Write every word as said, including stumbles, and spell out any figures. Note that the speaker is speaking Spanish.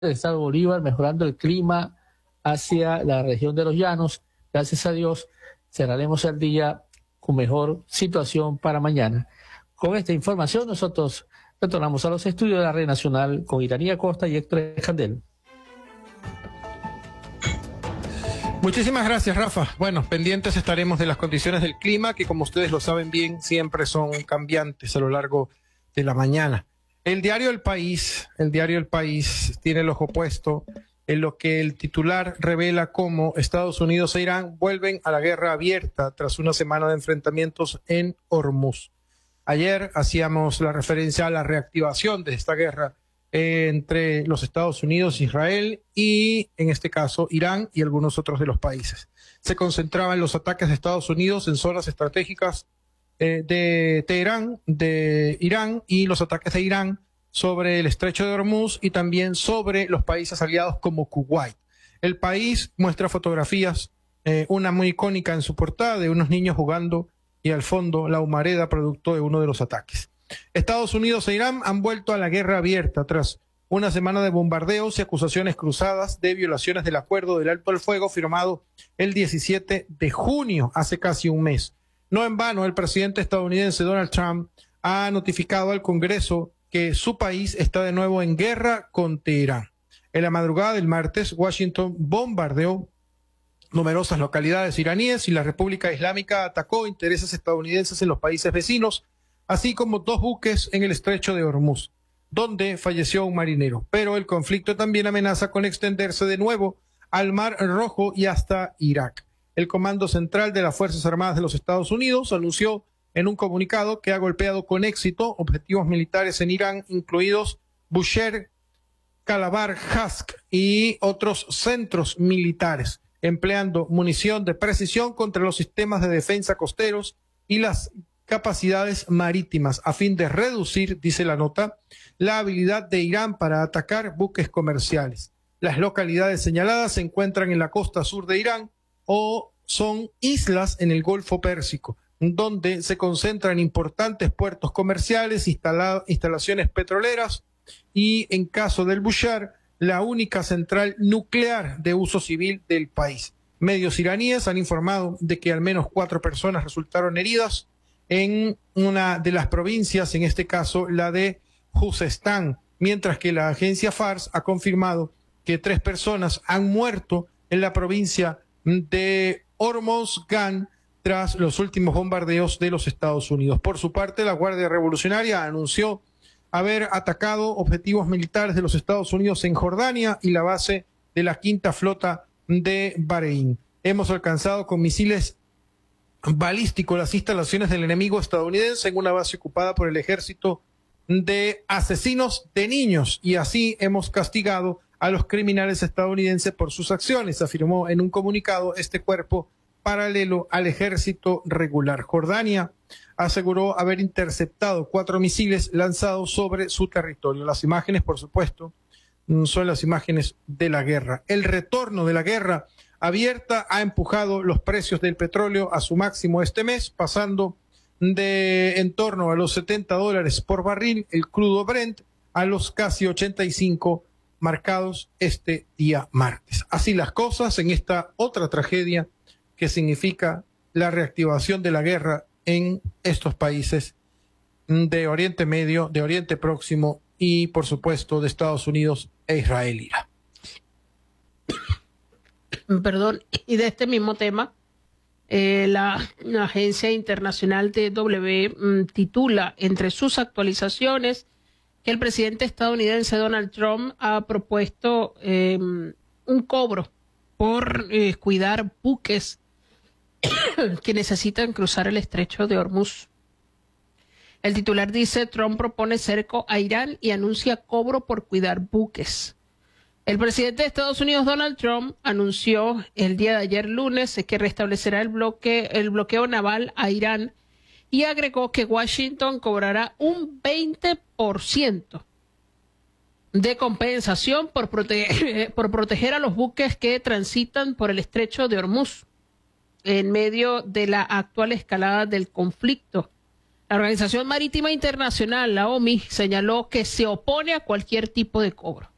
del estado Bolívar, mejorando el clima hacia la región de los llanos. Gracias a Dios, cerraremos el día con mejor situación para mañana. Con esta información, nosotros retornamos a los estudios de la Red Nacional con Iranía Costa y Héctor Escandel. Muchísimas gracias, Rafa. Bueno, pendientes estaremos de las condiciones del clima, que como ustedes lo saben bien, siempre son cambiantes a lo largo de la mañana. El diario El País, el diario El País tiene el ojo puesto en lo que el titular revela como Estados Unidos e Irán vuelven a la guerra abierta tras una semana de enfrentamientos en Hormuz. Ayer hacíamos la referencia a la reactivación de esta guerra entre los Estados Unidos, Israel y, en este caso, Irán y algunos otros de los países. Se concentraban los ataques de Estados Unidos en zonas estratégicas eh, de Teherán, de Irán, y los ataques de Irán sobre el estrecho de Hormuz y también sobre los países aliados como Kuwait. El País muestra fotografías, eh, una muy icónica en su portada de unos niños jugando y al fondo la humareda producto de uno de los ataques. Estados Unidos e Irán han vuelto a la guerra abierta tras una semana de bombardeos y acusaciones cruzadas de violaciones del acuerdo del alto al fuego firmado el diecisiete de junio, hace casi un mes. No en vano, el presidente estadounidense Donald Trump ha notificado al Congreso que su país está de nuevo en guerra con Teherán. En la madrugada del martes, Washington bombardeó numerosas localidades iraníes y la República Islámica atacó intereses estadounidenses en los países vecinos, así como dos buques en el estrecho de Hormuz, donde falleció un marinero. Pero el conflicto también amenaza con extenderse de nuevo al Mar Rojo y hasta Irak. El Comando Central de las Fuerzas Armadas de los Estados Unidos anunció en un comunicado que ha golpeado con éxito objetivos militares en Irán, incluidos Bushehr, Calabar, Hask y otros centros militares, empleando munición de precisión contra los sistemas de defensa costeros y las capacidades marítimas, a fin de reducir, dice la nota, la habilidad de Irán para atacar buques comerciales. Las localidades señaladas se encuentran en la costa sur de Irán o son islas en el Golfo Pérsico, donde se concentran importantes puertos comerciales, instala instalaciones petroleras y, en caso del Bushehr, la única central nuclear de uso civil del país. Medios iraníes han informado de que al menos cuatro personas resultaron heridas en una de las provincias, en este caso la de Juzestán, mientras que la agencia Fars ha confirmado que tres personas han muerto en la provincia de Hormozgan tras los últimos bombardeos de los Estados Unidos. Por su parte, la Guardia Revolucionaria anunció haber atacado objetivos militares de los Estados Unidos en Jordania y la base de la Quinta Flota de Bahrein. Hemos alcanzado con misiles balísticos las instalaciones del enemigo estadounidense en una base ocupada por el ejército de asesinos de niños y así hemos castigado a los criminales estadounidenses por sus acciones, afirmó en un comunicado este cuerpo paralelo al ejército regular. Jordania aseguró haber interceptado cuatro misiles lanzados sobre su territorio. Las imágenes, por supuesto, son las imágenes de la guerra. El retorno de la guerra abierta ha empujado los precios del petróleo a su máximo este mes, pasando de en torno a los setenta dólares por barril el crudo Brent a los casi ochenta y cinco marcados este día martes. Así las cosas en esta otra tragedia que significa la reactivación de la guerra en estos países de Oriente Medio, de Oriente Próximo y, por supuesto, de Estados Unidos e Israel. Perdón, y de este mismo tema, eh, la, la Agencia Internacional de W mm, titula entre sus actualizaciones que el presidente estadounidense Donald Trump ha propuesto eh, un cobro por eh, cuidar buques que necesitan cruzar el estrecho de Hormuz. El titular dice: Trump propone cerco a Irán y anuncia cobro por cuidar buques. El presidente de Estados Unidos, Donald Trump, anunció el día de ayer lunes que restablecerá el, bloque, el bloqueo naval a Irán y agregó que Washington cobrará un veinte por ciento de compensación por, prote por proteger a los buques que transitan por el estrecho de Hormuz en medio de la actual escalada del conflicto. La Organización Marítima Internacional, la O M I, señaló que se opone a cualquier tipo de cobro.